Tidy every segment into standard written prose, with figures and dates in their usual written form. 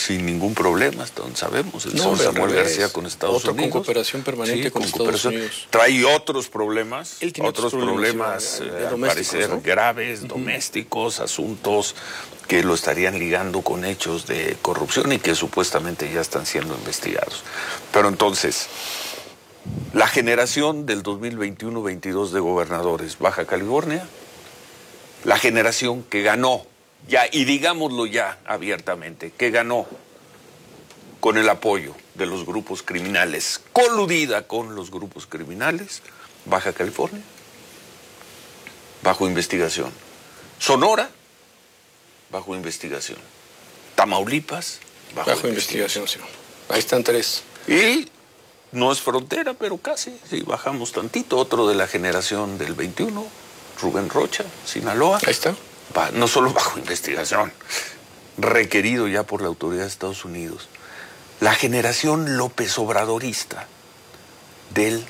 sin ningún problema, hasta donde sabemos, el señor Samuel García con Estados Unidos. Con cooperación permanente con Estados Unidos. Trae otros problemas, Él tiene otros problemas al parecer, ¿no? Graves, domésticos, asuntos que lo estarían ligando con hechos de corrupción y que supuestamente ya están siendo investigados. Pero entonces, la generación del 2021-22 de gobernadores Baja California, la generación que ganó, ya, y digámoslo ya abiertamente, que ganó con el apoyo de los grupos criminales, coludida con los grupos criminales, Baja California, bajo investigación. Sonora, bajo investigación. Tamaulipas, bajo investigación. Sí. Ahí están tres. Y no es frontera, pero casi, si bajamos tantito, otro de la generación del 21, Rubén Rocha, Sinaloa. Ahí está. No solo bajo investigación, requerido ya por la autoridad de Estados Unidos. La generación López Obradorista del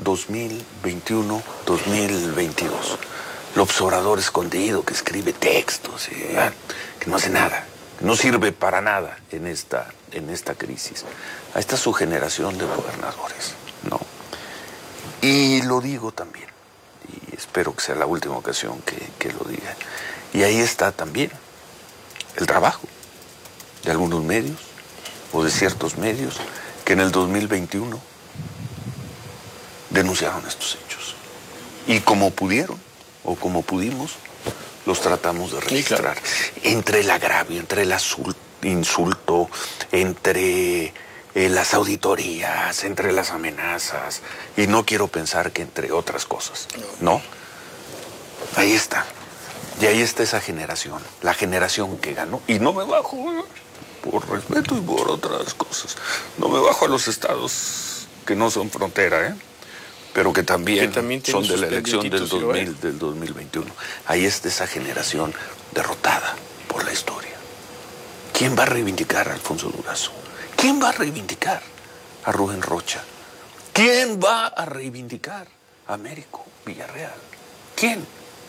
2021-2022. López Obrador escondido, que escribe textos, que no hace nada, que no sirve para nada en esta crisis. Ahí está su generación de gobernadores, ¿no? Y lo digo también, y espero que sea la última ocasión que lo diga. Y ahí está también el trabajo de algunos medios o de ciertos medios que en el 2021 denunciaron estos hechos. Y como pudieron o como pudimos, los tratamos de registrar. Sí, claro. Entre el agravio, entre el insulto, entre las auditorías, entre las amenazas, y no quiero pensar que entre otras cosas, ¿no? Ahí está. Y ahí está esa generación, la generación que ganó. Y no me bajo, por respeto y por otras cosas. No me bajo a los estados que no son frontera, pero que también son de la elección del 2021. Ahí está esa generación derrotada por la historia. ¿Quién va a reivindicar a Alfonso Durazo? ¿Quién va a reivindicar a Rubén Rocha? ¿Quién va a reivindicar a Américo Villarreal? ¿Quién?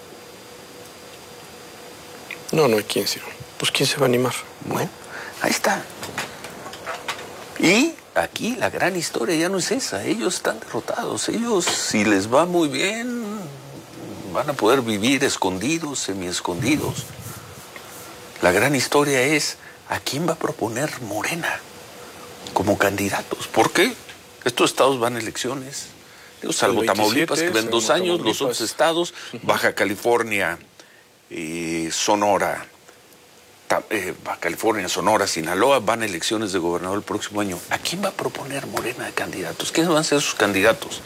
No hay quién, Ciro. Pues ¿quién se va a animar? Bueno, ahí está. Y aquí la gran historia ya no es esa. Ellos están derrotados. Ellos, si les va muy bien, van a poder vivir escondidos, semiescondidos. La gran historia es a quién va a proponer Morena como candidatos. ¿Por qué? Estos estados van a elecciones. Salvo Tamaulipas, que ven 2 años, los otros estados, Baja California, Sonora, Baja California, Sonora, Sinaloa, van a elecciones de gobernador el próximo año. ¿A quién va a proponer Morena de candidatos? ¿Quiénes van a ser sus candidatos?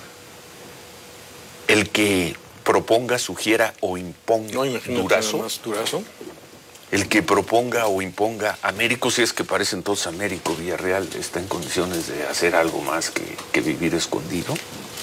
El que proponga, sugiera o imponga Durazo. El que proponga o imponga Américo, si es que parece entonces Américo Villarreal está en condiciones de hacer algo más que vivir escondido.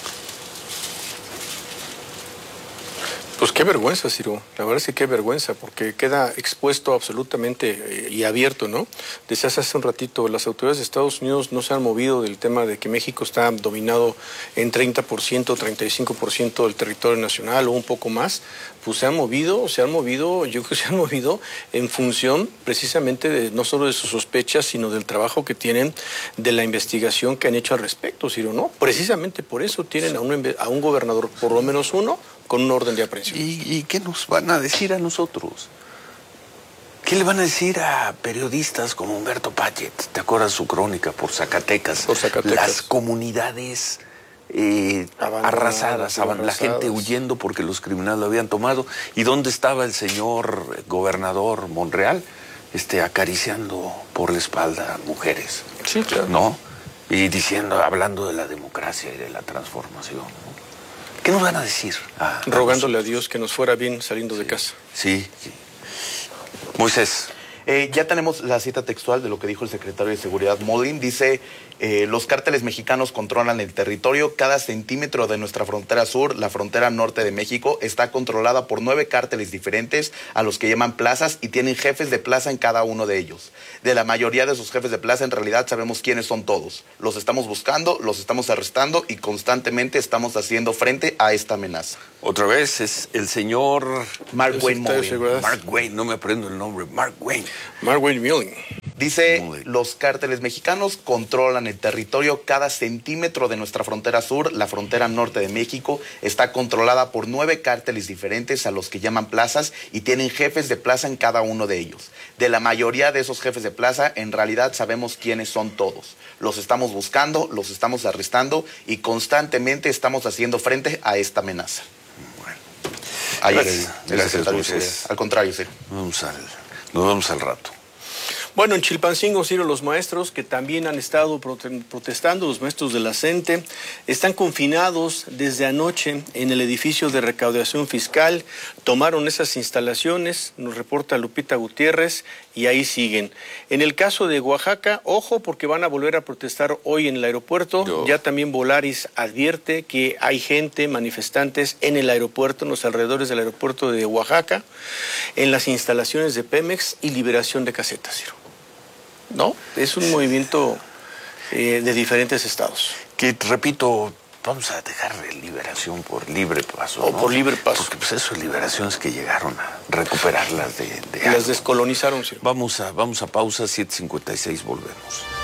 Pues qué vergüenza, Ciro. La verdad es que qué vergüenza, porque queda expuesto absolutamente y abierto, ¿no? Decías hace un ratito, las autoridades de Estados Unidos no se han movido del tema de que México está dominado en 30%, 35% del territorio nacional o un poco más. Pues se han movido, yo creo que se han movido en función precisamente de no solo de sus sospechas, sino del trabajo que tienen, de la investigación que han hecho al respecto, Ciro, ¿no? Precisamente por eso tienen a un gobernador, por lo menos uno, con un orden de aprehensión. ¿Y qué nos van a decir a nosotros? ¿Qué le van a decir a periodistas como Humberto Payet? ¿Te acuerdas su crónica por Zacatecas? Las comunidades arrasadas, la gente huyendo porque los criminales lo habían tomado. ¿Y dónde estaba el señor gobernador Monreal? Acariciando por la espalda a mujeres. Sí, claro. ¿No? Y hablando de la democracia y de la transformación, ¿no? ¿Qué nos van a decir? Rogándole a Dios que nos fuera bien saliendo de casa. Sí. Moisés. Ya tenemos la cita textual de lo que dijo el secretario de Seguridad Molin. Dice, los cárteles mexicanos controlan el territorio. Cada centímetro de nuestra frontera sur, la frontera norte de México, está controlada por 9 cárteles diferentes a los que llaman plazas y tienen jefes de plaza en cada uno de ellos. De la mayoría de sus jefes de plaza, en realidad sabemos quiénes son todos. Los estamos buscando, los estamos arrestando y constantemente estamos haciendo frente a esta amenaza. Otra vez es el señor Mark Wayne Molin. Mark Wayne, no me aprendo el nombre. Mark Wayne Molin. Dice, los cárteles mexicanos controlan el territorio, cada centímetro de nuestra frontera sur, la frontera norte de México, está controlada por 9 cárteles diferentes a los que llaman plazas y tienen jefes de plaza en cada uno de ellos. De la mayoría de esos jefes de plaza, en realidad sabemos quiénes son todos. Los estamos buscando, los estamos arrestando y constantemente estamos haciendo frente a esta amenaza. Bueno, Ahí gracias, Moisés. Al contrario, sí. Nos vemos al rato. Bueno, en Chilpancingo, Ciro, los maestros que también han estado protestando, los maestros de la CENTE, están confinados desde anoche en el edificio de recaudación fiscal. Tomaron esas instalaciones, nos reporta Lupita Gutiérrez, y ahí siguen. En el caso de Oaxaca, ojo, porque van a volver a protestar hoy en el aeropuerto. Ya también Volaris advierte que hay gente, manifestantes en el aeropuerto, en los alrededores del aeropuerto de Oaxaca, en las instalaciones de Pemex y liberación de casetas, Ciro. ¿No? Es un movimiento de diferentes estados. Que, repito, vamos a dejar de liberación por libre paso. O por libre paso. Porque pues eso, liberaciones que llegaron a recuperarlas de las descolonizaron, sí. Vamos a pausa, 7:56, volvemos.